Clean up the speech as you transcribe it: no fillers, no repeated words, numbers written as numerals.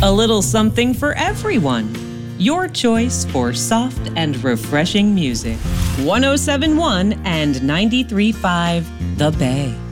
A little something for everyone. Your choice for soft and refreshing music. 107.1 and 93.5 The Bay.